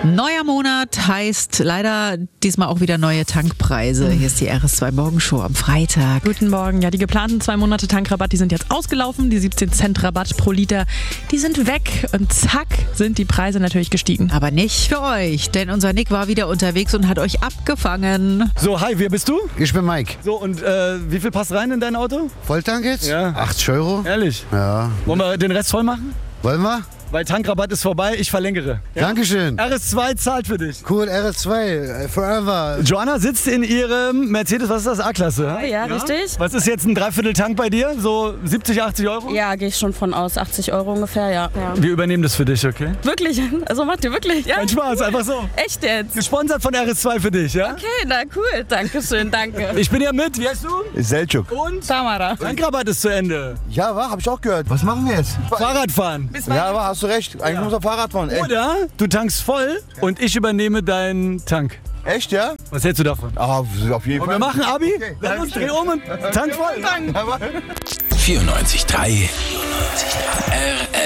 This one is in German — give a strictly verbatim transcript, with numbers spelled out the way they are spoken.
Neuer Monat heißt leider diesmal auch wieder neue Tankpreise. Hier ist die R S zwei Morgenshow am Freitag. Guten Morgen. Ja, die geplanten zwei Monate Tankrabatt, die sind jetzt ausgelaufen. Die siebzehn Cent Rabatt pro Liter, die sind weg. Und zack, sind die Preise natürlich gestiegen. Aber nicht für euch, denn unser Nick war wieder unterwegs und hat euch abgefangen. So, hi, wer bist du? Ich bin Mike. So, und äh, wie viel passt rein in dein Auto? Volltank jetzt? Ja. achtzig Euro? Ehrlich? Ja. Wollen wir den Rest voll machen? Wollen wir? Weil Tankrabatt ist vorbei, ich verlängere. Ja? Dankeschön. R S zwei zahlt für dich. Cool, R S zwei, äh, forever. Joanna sitzt in ihrem Mercedes, was ist das, A-Klasse? Ja, ja, richtig. Was ist jetzt ein Dreiviertel Tank bei dir? So siebzig, achtzig Euro? Ja, gehe ich schon von aus. achtzig Euro ungefähr, ja. ja. Wir übernehmen das für dich, okay? Wirklich? Also macht ihr wirklich? Ja. Kein Spaß, einfach so. Echt jetzt? Gesponsert von R S zwei für dich, ja? Okay, na cool. Dankeschön, danke. Ich bin ja mit, wie heißt du? Selçuk. Und? Tamara. Tankrabatt ist zu Ende. Ja, war, hab ich auch gehört. Was machen wir jetzt? Fahrradfahren. Ja, aber hast du recht. Eigentlich muss er Fahrrad fahren. Ey. Oder du tankst voll und ich übernehme deinen Tank. Echt, ja? Was hältst du davon? Ah, auf jeden Und Fall. wir machen Abi, Okay. dann uns drehen um und Tank voll. Aber vierundneunzig Komma drei R S